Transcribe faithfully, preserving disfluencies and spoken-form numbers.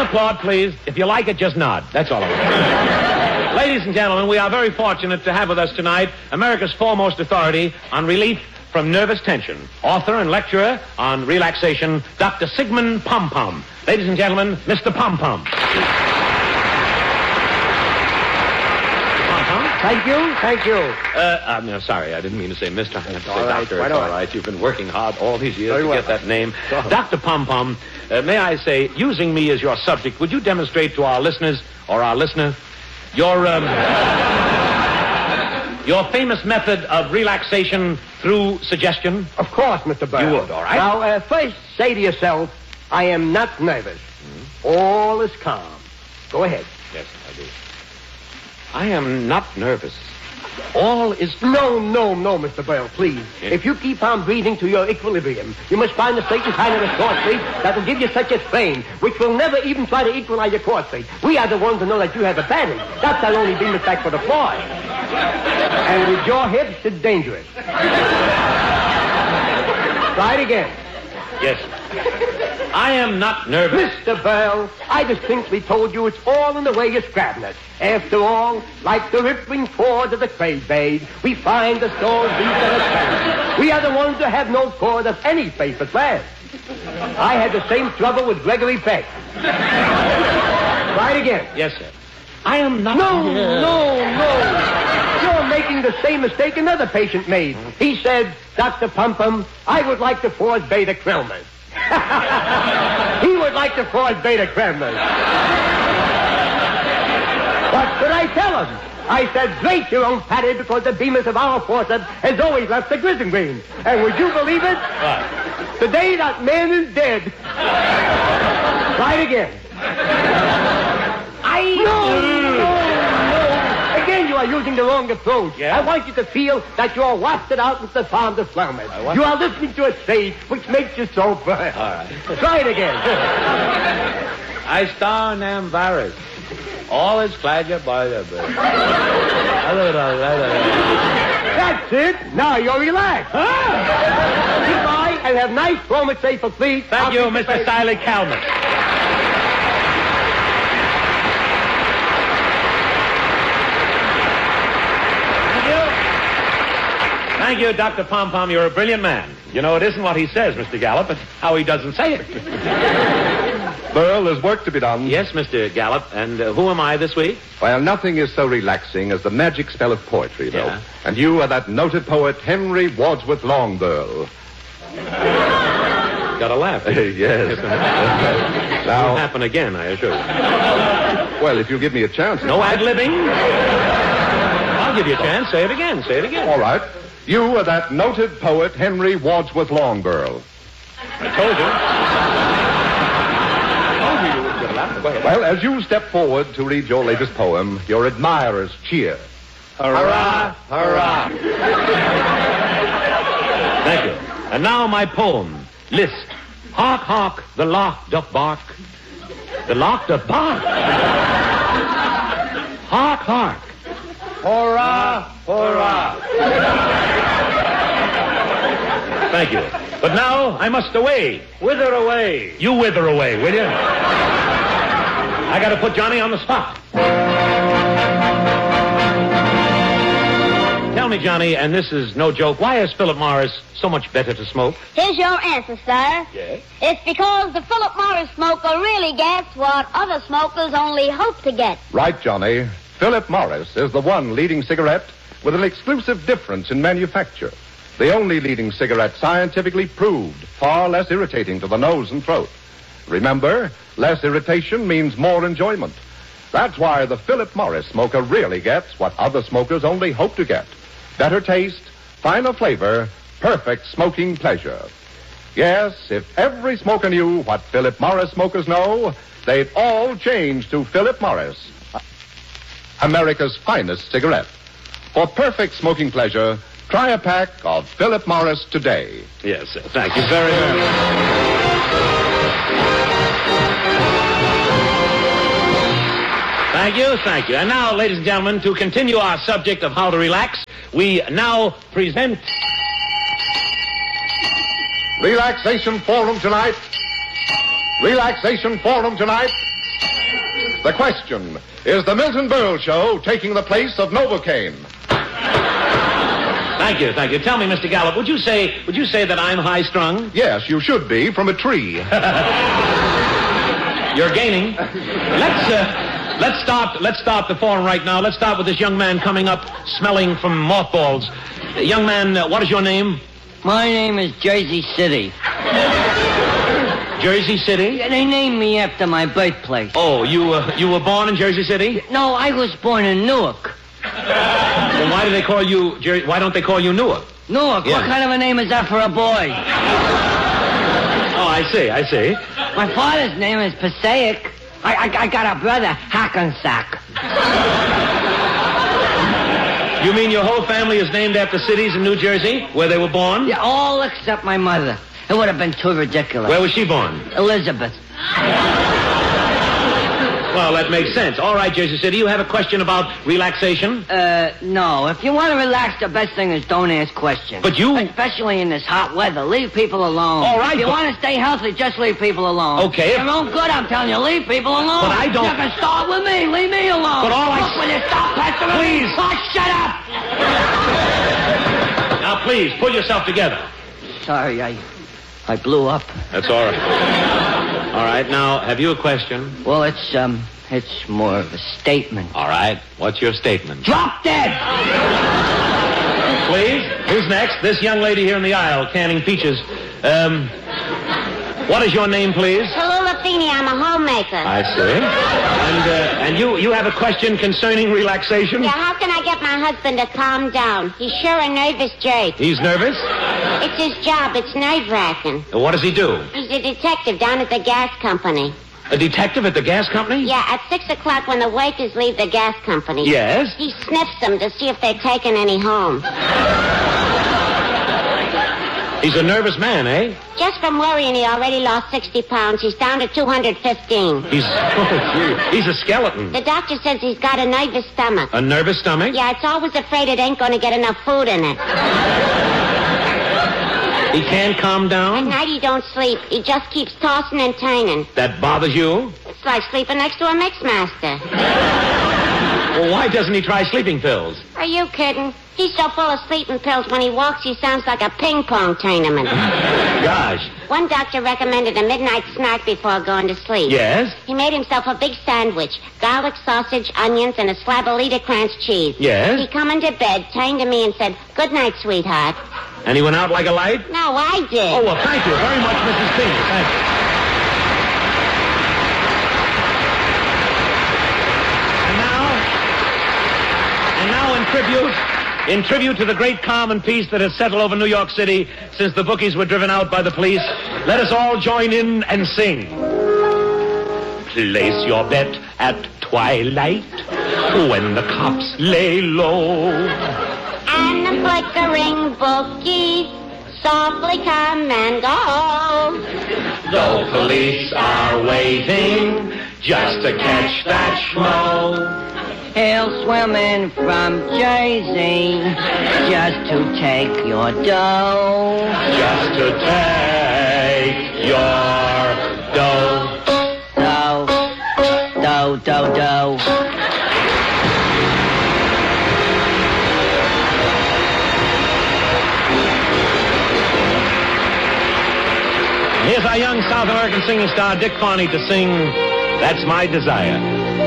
applaud, please. If you like it, just nod. That's all I want. Ladies and gentlemen, we are very fortunate to have with us tonight America's foremost authority on relief from nervous tension, author and lecturer on relaxation, Doctor Sigmund Pompom. Ladies and gentlemen, Mister Pompom. Thank you, thank you. Uh, I'm no, sorry, I didn't mean to say Mister I meant to say all right, Doctor. quite It's all all right. right. You've been working hard all these years Very to well. get that name. Oh. Doctor Pompom, uh, may I say, using me as your subject, would you demonstrate to our listeners, or our listener, your, um, your famous method of relaxation through suggestion? Of course, Mister Burr. You would, all right. Now, uh, first, say to yourself, I am not nervous. Mm-hmm. All is calm. Go ahead. Yes, I do. I am not nervous. All is... No, no, no, Mister Burr, please. Yes. If you keep on breathing to your equilibrium, you must find a certain kind of a short rate that will give you such a strain, which will never even try to equalize your core rate. We are the ones who know that you have advantage. That's our only beam back for the floor. And with your hips, it's dangerous. Try it again. Yes. I am not nervous. Mister Bell, I distinctly told you it's all in the way you're scrapping it. After all, like the rippling fords of the trade bade, we find the souls deep in the sand. We are the ones who have no cord of any faith at last. I had the same trouble with Gregory Peck. Try it again. Yes, sir. I am not... No, no, no. You're making the same mistake another patient made. He said, Doctor Pumpum, I would like to forge beta krelmers. He would like to forge beta krelmers. What should I tell him? I said, great, your own patty, because the bemis of our forceps has always left the grizzling green. And would you believe it? What? Today that man is dead. Try it again. I... No, no, no. Again, you are using the wrong approach. Yeah? I want you to feel that you are wafted out with the farm to flowers. want- You are listening to a stage which makes you so bright. All right. Try it again. I star and am virus. All is pleasure by the bird. That's it. Now you're relaxed. Goodbye, and have nice chromatography for please. Thank you, Mister Siley Calmus. Thank you. Thank you, Doctor Pompom. You're a brilliant man. You know, it isn't what he says, Mister Gallup, it's how he doesn't say it. Burl, there's work to be done. Yes, Mister Gallup. And uh, who am I this week? Well, nothing is so relaxing as the magic spell of poetry, though. Yeah. And you are that noted poet, Henry Wadsworth Longburl. Got a laugh. Yes. Won't Now, happen again, I assure you. well, if you give me a chance. No ad-libbing? I'll give you a chance. Say it again. Say it again. All right. You are that noted poet, Henry Wadsworth Longburl. I told you. Go ahead. Well, as you step forward to read your latest poem, your admirers cheer. Hurrah, hurrah. Thank you. And now my poem. List. Hark, hark, the lark doth bark. The lark doth bark. Hark, hark. Hurrah, hurrah. Thank you. But now I must away. Wither away. You wither away, will you? I got to put Johnny on the spot. Tell me, Johnny, and this is no joke, why is Philip Morris so much better to smoke? Here's your answer, sir. Yes? It's because the Philip Morris smoker really gets what other smokers only hope to get. Right, Johnny. Philip Morris is the one leading cigarette with an exclusive difference in manufacture. The only leading cigarette scientifically proved far less irritating to the nose and throat. Remember, less irritation means more enjoyment. That's why the Philip Morris smoker really gets what other smokers only hope to get. Better taste, finer flavor, perfect smoking pleasure. Yes, if every smoker knew what Philip Morris smokers know, they'd all change to Philip Morris, America's finest cigarette. For perfect smoking pleasure, try a pack of Philip Morris today. Yes, sir. Thank you very much. Thank you, thank you. And now, ladies and gentlemen, to continue our subject of how to relax, we now present... Relaxation Forum tonight. Relaxation Forum tonight. The question, is the Milton Berle Show taking the place of Novocaine? Thank you, thank you. Tell me, Mister Gallup, would you say would you say that I'm high-strung? Yes, you should be, from a tree. You're gaining. Let's uh, let's start let's start the forum right now. Let's start with this young man coming up, smelling from mothballs. Uh, young man, uh, what is your name? My name is Jersey City. Jersey City? Yeah, they named me after my birthplace. Oh, you uh, you were born in Jersey City? No, I was born in Newark. Then why do they call you Jer- why don't they call you Newark? Newark? Yeah. What kind of a name is that for a boy? Oh, I see, I see. My father's name is Passaic. I, I, I got a brother, Hackensack. You mean your whole family is named after cities in New Jersey where they were born? Yeah, all except my mother. It would have been too ridiculous. Where was she born? Elizabeth. Well, that makes sense. All right, Jersey City, you have a question about relaxation? Uh, no. If you want to relax, the best thing is don't ask questions. But you... Especially in this hot weather. Leave people alone. All right, If you but- want to stay healthy, just leave people alone. Okay, if- You're no good, I'm telling you. Leave people alone. But I don't- You can start with me. Leave me alone. But all I- Look, will you stop pestering me? Please. Oh, shut up. Now, please, pull yourself together. Sorry, I... I blew up. That's all right. All right, now, have you a question? Well, it's, um... It's more of a statement. All right, what's your statement? Drop dead! Please, who's next? This young lady here in the aisle, canning peaches. Um, what is your name, please? Tallulah Feeney, I'm a homemaker. I see. And, uh, and you, you have a question concerning relaxation? Yeah, how can I get my husband to calm down? He's sure a nervous jerk. He's nervous? It's his job. It's nerve-wracking. What does he do? He's a detective down at the gas company. A detective at the gas company? Yeah, at six o'clock when the workers leave the gas company. Yes? He sniffs them to see if they're taking any home. He's a nervous man, eh? Just from worrying, he already lost sixty pounds. He's down to two hundred fifteen. He's, oh, gee, he's a skeleton. The doctor says he's got a nervous stomach. A nervous stomach? Yeah, it's always afraid it ain't going to get enough food in it. He can't calm At down? night he don't sleep. He just keeps tossing and turning. That bothers you? It's like sleeping next to a mixmaster. Well, why doesn't he try sleeping pills? Are you kidding? He's so full of sleeping pills, when he walks, he sounds like a ping-pong tournament. Gosh. One doctor recommended a midnight snack before going to sleep. Yes? He made himself a big sandwich, garlic, sausage, onions, and a slab of Liederkranz cheese. Yes? He come into bed, turned to me, and said, "Good night, sweetheart." And he went out like a light? No, I did. Oh, well, thank you very much, Missus Feeney. Thank you. And now, and now in tribute, in tribute to the great calm and peace that has settled over New York City since the bookies were driven out by the police, let us all join in and sing. Place your bet at twilight when the cops lay low. And the flickering bookies softly come and go. Though police are waiting just to catch that schmo. He'll swim in from Jersey just to take your dough. Just to take your dough. Dough, dough, dough, dough. Here's our young South American singing star, Dick Farney, to sing That's My Desire.